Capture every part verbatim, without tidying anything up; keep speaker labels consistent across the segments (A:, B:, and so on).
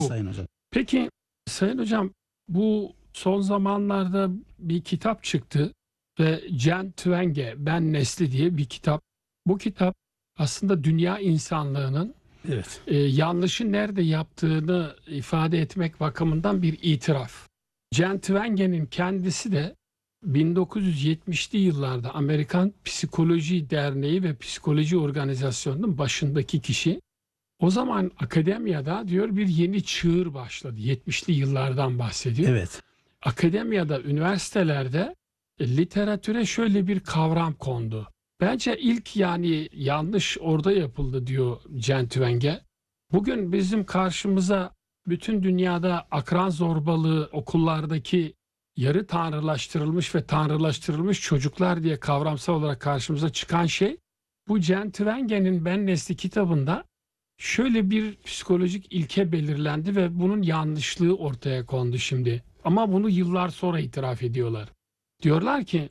A: bu.
B: Sayın hocam.
A: Peki Sayın Hocam, bu son zamanlarda bir kitap çıktı ve Jen Twenge, Ben Nesli diye bir kitap. Bu kitap aslında dünya insanlığının
B: Evet.
A: e, yanlışı nerede yaptığını ifade etmek bakımından bir itiraf. Jen Twenge'nin kendisi de bin dokuz yüz yetmişli yıllarda Amerikan Psikoloji Derneği ve Psikoloji Organizasyonu'nun başındaki kişi. O zaman akademiyada diyor bir yeni çığır başladı. yetmişli yıllardan bahsediyor.
B: Evet.
A: Akademiyada, üniversitelerde e, literatüre şöyle bir kavram kondu. Bence ilk yani yanlış orada yapıldı diyor Jen Twenge. Bugün bizim karşımıza bütün dünyada akran zorbalığı, okullardaki yarı tanrılaştırılmış ve tanrılaştırılmış çocuklar diye kavramsal olarak karşımıza çıkan şey, bu Jen Twenge'nin Ben Nesli kitabında şöyle bir psikolojik ilke belirlendi ve bunun yanlışlığı ortaya kondu şimdi. Ama bunu yıllar sonra itiraf ediyorlar. Diyorlar ki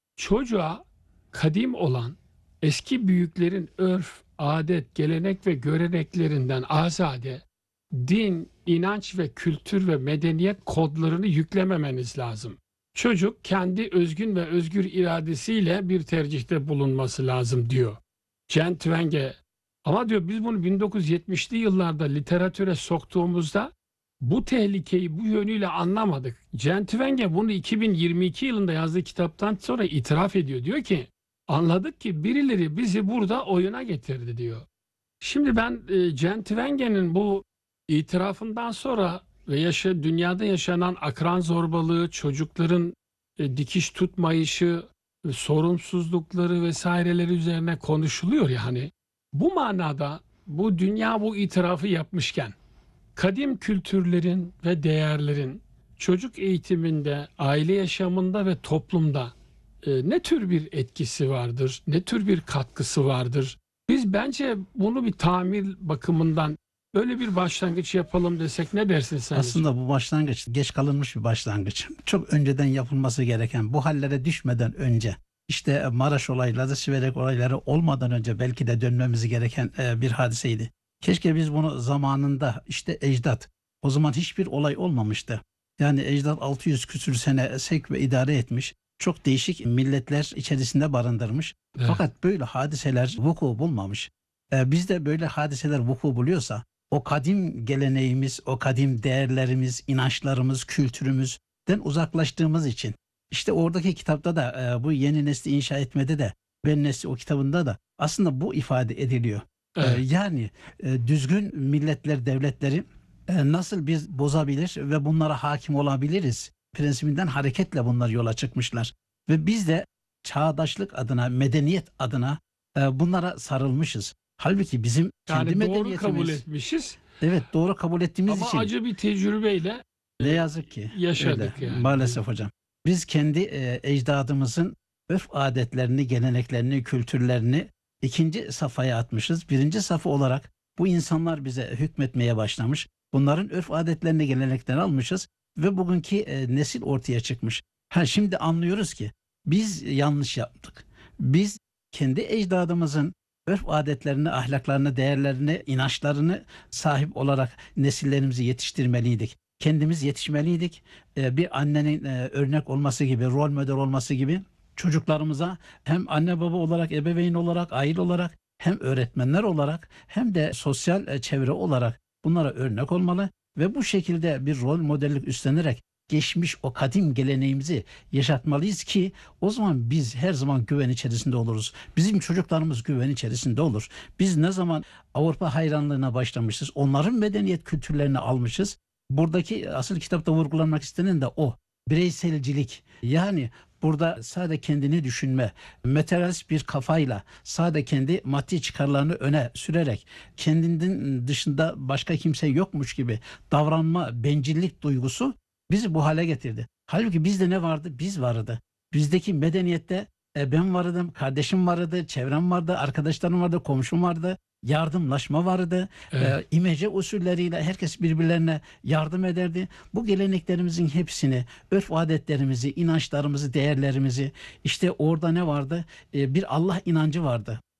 A: çocuğa kadim olan eski büyüklerin örf, adet, gelenek ve göreneklerinden azade din, inanç ve kültür ve medeniyet kodlarını yüklememeniz lazım. Çocuk kendi özgün ve özgür iradesiyle bir tercihte bulunması lazım diyor Jen Twenge. Ama diyor biz bunu bin dokuz yüz yetmişli yıllarda literatüre soktuğumuzda bu tehlikeyi bu yönüyle anlamadık. Jen Twenge bunu iki bin yirmi iki yılında yazdığı kitaptan sonra itiraf ediyor. Diyor ki anladık ki birileri bizi burada oyuna getirdi diyor. Şimdi ben e, Jen Twenge'nin bu itirafından sonra ve yaşa, dünyada yaşanan akran zorbalığı, çocukların e, dikiş tutmayışı, e, sorumsuzlukları vesaireleri üzerine konuşuluyor yani. Bu manada bu dünya bu itirafı yapmışken kadim kültürlerin ve değerlerin çocuk eğitiminde, aile yaşamında ve toplumda e, ne tür bir etkisi vardır, ne tür bir katkısı vardır? Biz bence bunu bir tamir bakımından öyle bir başlangıç yapalım desek ne dersin sen?
B: Aslında bu başlangıç geç kalınmış bir başlangıç. Çok önceden yapılması gereken, bu hallere düşmeden önce, işte Maraş olayları, Siverek olayları olmadan önce belki de dönmemiz gereken e, bir hadiseydi. Keşke biz bunu zamanında, işte ecdat, o zaman hiçbir olay olmamıştı. Yani ecdat altı yüz küsür sene sevk ve idare etmiş. Çok değişik milletler içerisinde barındırmış.
A: Evet.
B: Fakat böyle hadiseler vuku bulmamış. E, bizde böyle hadiseler vuku buluyorsa, o kadim geleneğimiz, o kadim değerlerimiz, inançlarımız, kültürümüzden uzaklaştığımız için, işte oradaki kitapta da e, bu yeni nesli inşa etmede de, Ben Nesli o kitabında da aslında bu ifade ediliyor. E,
A: Evet.
B: yani e, düzgün milletler, devletleri e, nasıl biz bozabilir ve bunlara hakim olabiliriz prensibinden hareketle bunlar yola çıkmışlar. Ve biz de çağdaşlık adına, medeniyet adına e, bunlara sarılmışız. Halbuki bizim kendi
A: Yani doğru
B: medeniyetimiz,
A: kabul etmişiz
B: evet, doğru kabul ettiğimiz
A: ama
B: için
A: acı bir tecrübeyle
B: ne yazık ki
A: yaşadık
B: öyle,
A: yani.
B: maalesef hocam. Biz kendi e, ecdadımızın örf adetlerini, geleneklerini, kültürlerini ikinci safhaya atmışız. Birinci safha olarak bu insanlar bize hükmetmeye başlamış. Bunların örf adetlerini, geleneklerini almışız ve bugünkü e, nesil ortaya çıkmış. Ha, şimdi anlıyoruz ki biz yanlış yaptık. Biz kendi ecdadımızın örf adetlerini, ahlaklarını, değerlerini, inançlarını sahip olarak nesillerimizi yetiştirmeliydik. Kendimiz yetişmeliydik. Ee, bir annenin e, örnek olması gibi, rol model olması gibi çocuklarımıza hem anne baba olarak, ebeveyn olarak, aile olarak, hem öğretmenler olarak, hem de sosyal e, çevre olarak bunlara örnek olmalı ve bu şekilde bir rol modellik üstlenerek geçmiş o kadim geleneğimizi yaşatmalıyız ki o zaman biz her zaman güven içerisinde oluruz. Bizim çocuklarımız güven içerisinde olur. Biz ne zaman Avrupa hayranlığına başlamışız, onların medeniyet kültürlerini almışız. Buradaki asıl kitapta vurgulanmak istenen de o. Bireyselcilik. Yani burada sadece kendini düşünme, materyalist bir kafayla, sadece kendi maddi çıkarlarını öne sürerek, kendinden dışında başka kimse yokmuş gibi davranma, bencillik duygusu bizi bu hale getirdi. Halbuki bizde ne vardı? Biz vardı. Bizdeki medeniyette e, ben vardım, kardeşim vardı, çevrem vardı, arkadaşlarım vardı, komşum vardı. Yardımlaşma vardı.
A: Evet.
B: E, imece usulleriyle herkes birbirlerine yardım ederdi. Bu geleneklerimizin hepsini, örf adetlerimizi, inançlarımızı, değerlerimizi, işte orada ne vardı? E, bir Allah inancı vardı.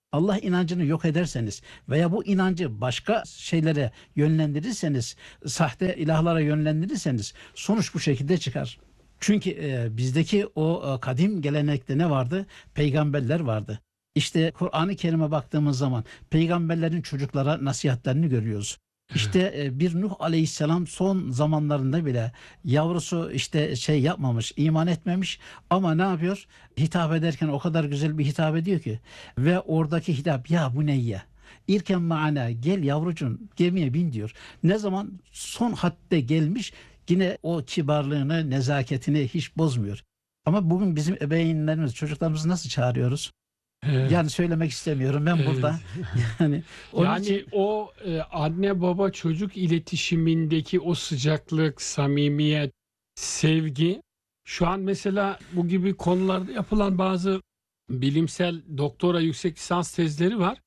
B: Allah inancını yok ederseniz veya bu inancı başka şeylere yönlendirirseniz, sahte ilahlara yönlendirirseniz sonuç bu şekilde çıkar. Çünkü e, bizdeki o e, kadim gelenekte ne vardı? Peygamberler vardı. İşte Kur'an-ı Kerim'e baktığımız zaman peygamberlerin çocuklara nasihatlerini görüyoruz. İşte e, bir Nuh Aleyhisselam son zamanlarında bile yavrusu işte şey yapmamış, iman etmemiş ama ne yapıyor? Hitap ederken o kadar güzel bir hitap ediyor ki ve oradaki hitap ya bu neyye? İrken maana gel yavrucuğum gemiye bin diyor. Ne zaman son hadde gelmiş yine o kibarlığını, nezaketini hiç bozmuyor. Ama bugün bizim ebeveynlerimiz, çocuklarımızı nasıl çağırıyoruz?
A: Evet.
B: Yani söylemek istemiyorum ben
A: Evet.
B: burada. Yani onun
A: Yani
B: için
A: o e, anne baba çocuk iletişimindeki o sıcaklık, samimiyet, sevgi şu an mesela bu gibi konularda yapılan bazı bilimsel doktora yüksek lisans tezleri var.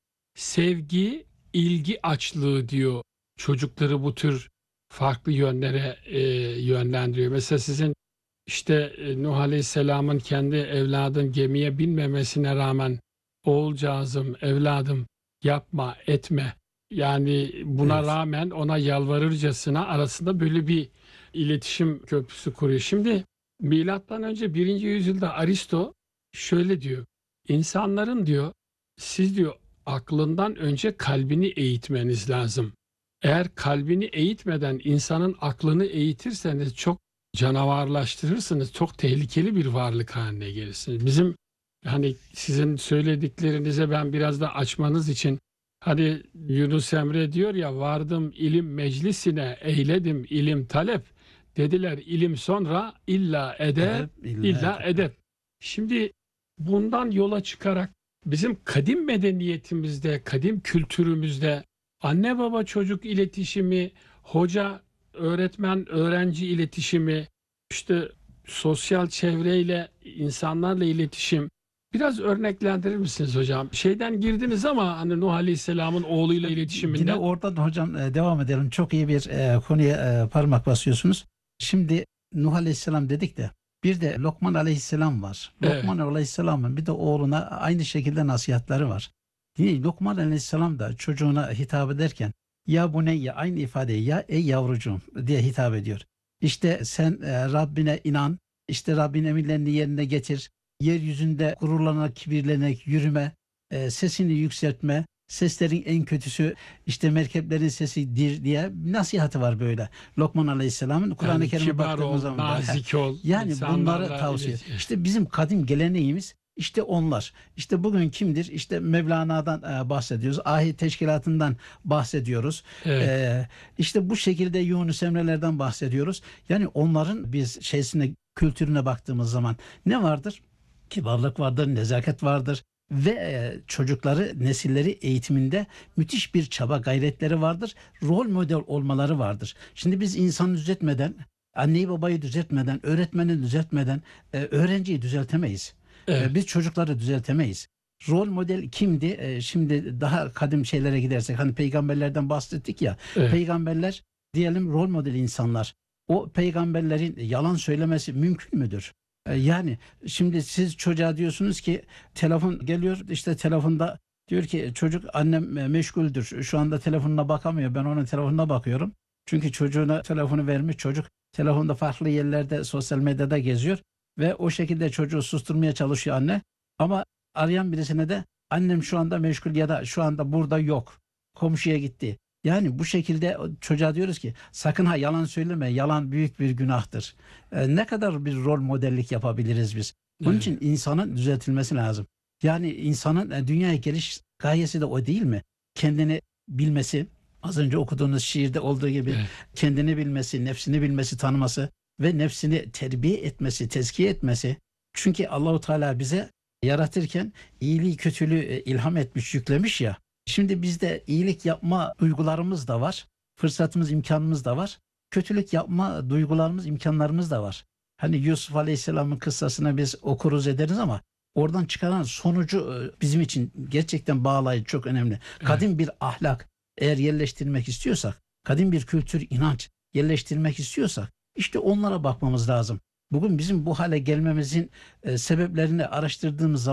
A: Sevgi, ilgi açlığı diyor. Çocukları bu tür farklı yönlere e, yönlendiriyor. Mesela sizin işte e, Nuh Aleyhisselam'ın kendi evladın gemiye binmemesine rağmen oğulcağızım, evladım yapma, etme. Yani buna
B: evet.
A: rağmen ona yalvarırcasına arasında böyle bir iletişim köprüsü kuruyor. Şimdi milattan önce birinci yüzyılda Aristo şöyle diyor. İnsanların diyor, siz diyor aklından önce kalbini eğitmeniz lazım. Eğer kalbini eğitmeden insanın aklını eğitirseniz çok canavarlaştırırsınız. Çok tehlikeli bir varlık haline gelirsiniz. Bizim hani sizin söylediklerinize ben biraz da açmanız için hani Yunus Emre diyor ya vardım ilim meclisine eyledim ilim talep dediler ilim sonra illa edep
B: Edep, illa
A: illa
B: edep.
A: edep. Şimdi bundan yola çıkarak bizim kadim medeniyetimizde, kadim kültürümüzde anne baba çocuk iletişimi, hoca öğretmen öğrenci iletişimi, işte sosyal çevreyle insanlarla iletişim. Biraz örneklendirir misiniz hocam? Şeyden girdiniz ama hani Nuh Aleyhisselam'ın oğluyla
B: Yine
A: iletişiminden.
B: oradan hocam e, devam edelim. Çok iyi bir e, konuya e, parmak basıyorsunuz. Şimdi Nuh Aleyhisselam dedik de bir de Lokman Aleyhisselam var.
A: Evet,
B: Lokman Aleyhisselam'ın bir de oğluna aynı şekilde nasihatleri var. Yine Lokman Aleyhisselam da çocuğuna hitap ederken ya bu ne ya aynı ifadeyi ya ey yavrucuğum diye hitap ediyor. İşte sen e, Rabbine inan, işte Rabbin emirlerini yerine getir, yeryüzünde gururlanarak kibirlenerek yürüme, e, sesini yükseltme, seslerin en kötüsü işte merkeplerin sesidir diye bir nasihatı var böyle. Lokman Aleyhisselam'ın Kur'an-ı
A: yani
B: Kerim'e
A: kibar ol,
B: baktığımız zaman da,
A: nazik ol,
B: yani bunları
A: insanlarla
B: tavsiye.
A: iletişim.
B: İşte bizim kadim geleneğimiz işte onlar. İşte bugün kimdir? İşte Mevlana'dan e, bahsediyoruz. Ahi teşkilatından bahsediyoruz.
A: Evet,
B: E, işte bu şekilde Yunus Emre'lerden bahsediyoruz. Yani onların biz şeysine, kültürüne baktığımız zaman ne vardır? Kibarlık vardır, nezaket vardır ve e, çocukları, nesilleri eğitiminde müthiş bir çaba gayretleri vardır. Rol model olmaları vardır. Şimdi biz insanı düzeltmeden, anneyi babayı düzeltmeden, öğretmeni düzeltmeden e, öğrenciyi düzeltemeyiz.
A: evet,
B: E, biz çocukları düzeltemeyiz. Rol model kimdi? E, şimdi daha kadim şeylere gidersek hani peygamberlerden bahsettik ya.
A: evet.
B: Peygamberler diyelim rol model insanlar. O peygamberlerin yalan söylemesi mümkün müdür? E, Yani şimdi siz çocuğa diyorsunuz ki telefon geliyor işte telefonda diyor ki çocuk annem e, meşguldür şu anda telefonuna bakamıyor ben onun telefonuna bakıyorum. Çünkü çocuğuna telefonu vermiş çocuk telefonda farklı yerlerde sosyal medyada geziyor ve o şekilde çocuğu susturmaya çalışıyor anne ama arayan birisine de annem şu anda meşgul ya da şu anda burada yok komşuya gitti. Yani bu şekilde çocuğa diyoruz ki sakın ha yalan söyleme yalan büyük bir günahtır. E, ne kadar bir rol modellik yapabiliriz biz? Bunun
A: Evet.
B: için insanın düzeltilmesi lazım. Yani insanın e, dünyaya geliş gayesi de o değil mi? Kendini bilmesi, az önce okuduğunuz şiirde olduğu gibi
A: Evet.
B: kendini bilmesi, nefsini bilmesi, tanıması ve nefsini terbiye etmesi, tezkiye etmesi. Çünkü Allahu Teala bize yaratırken iyiliği kötülüğü e, ilham etmiş, yüklemiş ya. Şimdi bizde iyilik yapma duygularımız da var. Fırsatımız, imkanımız da var. Kötülük yapma duygularımız, imkanlarımız da var. Hani Yusuf Aleyhisselam'ın kıssasına biz okuruz ederiz ama oradan çıkaran sonucu e, bizim için gerçekten bağlayıcı, çok önemli. Kadim bir ahlak eğer yerleştirmek istiyorsak, kadim bir kültür, inanç yerleştirmek istiyorsak işte onlara bakmamız lazım. Bugün bizim bu hale gelmemizin e, sebeplerini araştırdığımız zaman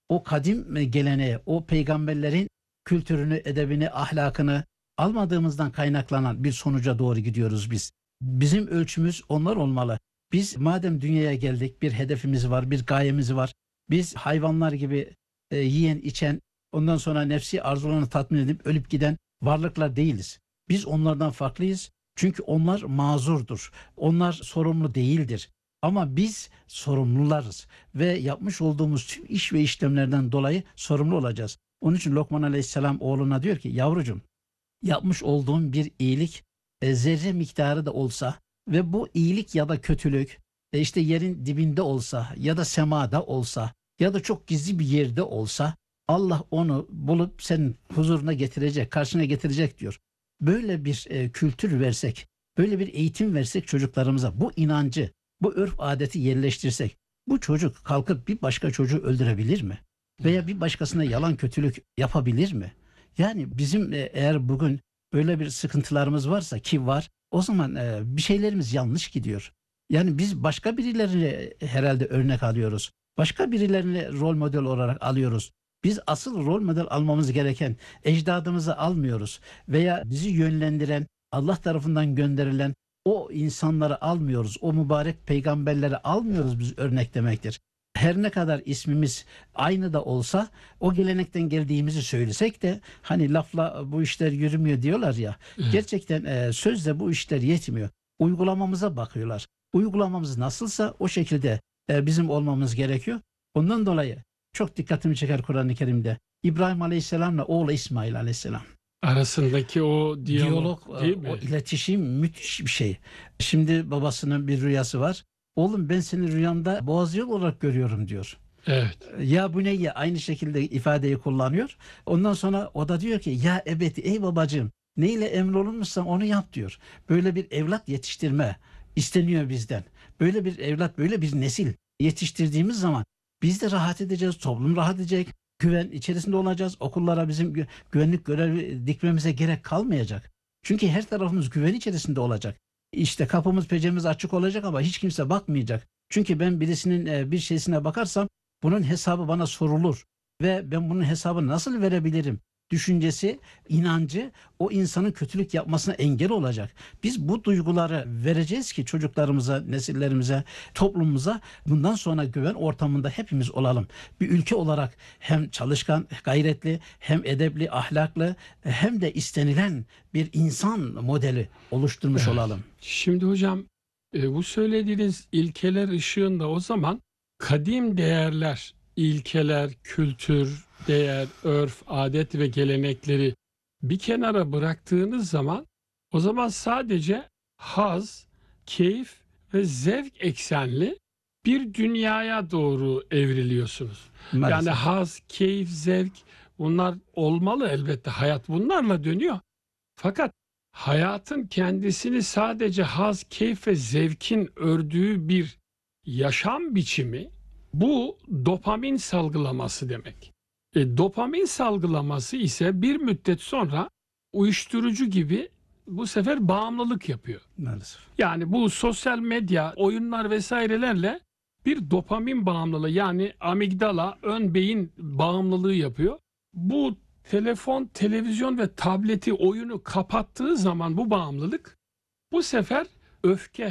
B: o kadim geleneği, o peygamberlerin kültürünü, edebini, ahlakını almadığımızdan kaynaklanan bir sonuca doğru gidiyoruz biz. Bizim ölçümüz onlar olmalı. Biz madem dünyaya geldik, bir hedefimiz var, bir gayemiz var. Biz hayvanlar gibi e, yiyen, içen, ondan sonra nefsi arzularını tatmin edip ölüp giden varlıklar değiliz. Biz onlardan farklıyız. Çünkü onlar mazurdur. Onlar sorumlu değildir. Ama biz sorumlularız ve yapmış olduğumuz tüm iş ve işlemlerden dolayı sorumlu olacağız. Onun için Lokman Aleyhisselam oğluna diyor ki, yavrucuğum, yapmış olduğun bir iyilik e, zerre miktarı da olsa ve bu iyilik ya da kötülük e, işte yerin dibinde olsa ya da semada olsa ya da çok gizli bir yerde olsa Allah onu bulup senin huzuruna getirecek, karşına getirecek diyor. Böyle bir e, kültür versek, böyle bir eğitim versek çocuklarımıza, bu inancı, bu örf adeti yerleştirsek, bu çocuk kalkıp bir başka çocuğu öldürebilir mi? Veya bir başkasına yalan kötülük yapabilir mi? Yani bizim e, eğer bugün böyle bir sıkıntılarımız varsa, ki var, o zaman e, bir şeylerimiz yanlış gidiyor. Yani biz başka birilerini herhalde örnek alıyoruz. Başka birilerini rol model olarak alıyoruz. Biz asıl rol model almamız gereken ecdadımızı almıyoruz. Veya bizi yönlendiren, Allah tarafından gönderilen o insanları almıyoruz. O mübarek peygamberleri almıyoruz biz örnek demektir. Her ne kadar ismimiz aynı da olsa, o gelenekten geldiğimizi söylesek de, hani lafla bu işler yürümüyor diyorlar ya.
A: Evet.
B: Gerçekten e, sözle bu işler yetmiyor. Uygulamamıza bakıyorlar. Uygulamamız nasılsa o şekilde e, bizim olmamız gerekiyor. Ondan dolayı çok dikkatimi çeker Kur'an-ı Kerim'de İbrahim Aleyhisselam'la oğlu İsmail Aleyhisselam.
A: Arasındaki o diyalog,
B: Diyalog,
A: değil mi?
B: o iletişim müthiş bir şey. Şimdi babasının bir rüyası var. Oğlum, ben seni rüyamda boğaz yol olarak görüyorum diyor.
A: Evet.
B: Ya Büneyye aynı şekilde ifadeyi kullanıyor. Ondan sonra o da diyor ki, ya ebedi, ey babacığım, neyle emrolunmuşsan onu yap diyor. Böyle bir evlat yetiştirme isteniyor bizden. Böyle bir evlat, böyle bir nesil yetiştirdiğimiz zaman biz de rahat edeceğiz, toplum rahat edecek, güven içerisinde olacağız. Okullara bizim gü- güvenlik görevi dikmemize gerek kalmayacak. Çünkü her tarafımız güven içerisinde olacak. İşte kapımız pecemiz açık olacak ama hiç kimse bakmayacak. Çünkü ben birisinin e, bir şeysine bakarsam bunun hesabı bana sorulur ve ben bunun hesabını nasıl verebilirim düşüncesi, inancı o insanın kötülük yapmasına engel olacak. Biz bu duyguları vereceğiz ki çocuklarımıza, nesillerimize, toplumumuza, bundan sonra güven ortamında hepimiz olalım. Bir ülke olarak hem çalışkan, gayretli, hem edepli, ahlaklı, hem de istenilen bir insan modeli oluşturmuş
A: Evet.
B: olalım.
A: Şimdi hocam, e, bu söylediğiniz ilkeler ışığında o zaman kadim değerler, ilkeler, kültür, değer, örf, adet ve gelenekleri bir kenara bıraktığınız zaman o zaman sadece haz, keyif ve zevk eksenli bir dünyaya doğru evriliyorsunuz. Yani
B: Maalesef.
A: haz, keyif, zevk, bunlar olmalı elbette. Hayat bunlarla dönüyor. Fakat hayatın kendisini sadece haz, keyif ve zevkin ördüğü bir yaşam biçimi, bu dopamin salgılaması demek. E, dopamin salgılaması ise bir müddet sonra uyuşturucu gibi bu sefer bağımlılık yapıyor.
B: Maalesef.
A: Yani bu sosyal medya, oyunlar vesairelerle bir dopamin bağımlılığı, yani amigdala, ön beyin bağımlılığı yapıyor. Bu telefon, televizyon ve tableti, oyunu kapattığı zaman bu bağımlılık bu sefer öfke,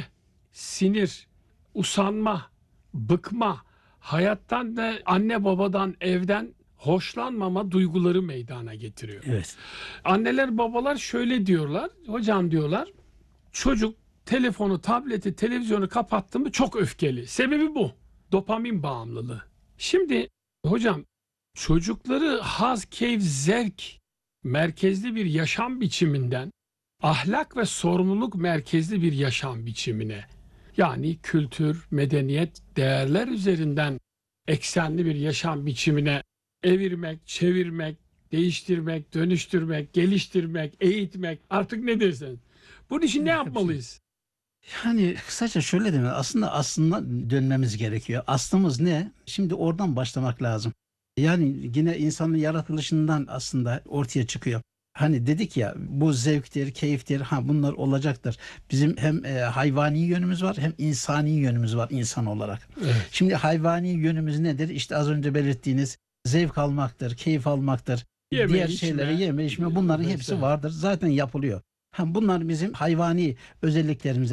A: sinir, usanma, bıkma, hayattan ve anne babadan, evden hoşlanmama duyguları meydana getiriyor.
B: Evet.
A: Anneler babalar şöyle diyorlar, hocam diyorlar, çocuk telefonu, tableti, televizyonu kapattı mı çok öfkeli. Sebebi bu. Dopamin bağımlılığı. Şimdi hocam, çocukları haz, keyif, zevk merkezli bir yaşam biçiminden ahlak ve sorumluluk merkezli bir yaşam biçimine, yani kültür, medeniyet, değerler üzerinden eksenli bir yaşam biçimine evirmek, çevirmek, değiştirmek, dönüştürmek, geliştirmek, eğitmek, artık ne dersen. Bunun için ne yapmalıyız?
B: Yani kısaca şöyle demek, aslında aslında dönmemiz gerekiyor. Aslımız ne? Şimdi oradan başlamak lazım. Yani yine insanın yaratılışından aslında ortaya çıkıyor. Hani dedik ya, bu zevktir, keyiftir, ha bunlar olacaktır. Bizim hem e, hayvani yönümüz var, hem insani yönümüz var insan olarak.
A: Evet.
B: Şimdi hayvani yönümüz nedir? İşte az önce belirttiğiniz zevk almaktır, keyif almaktır,
A: Yeme,
B: diğer
A: içme,
B: şeyleri yeme, içme, bunların hepsi
A: vesaire.
B: vardır. Zaten yapılıyor. Ha, bunlar bizim hayvani özelliklerimize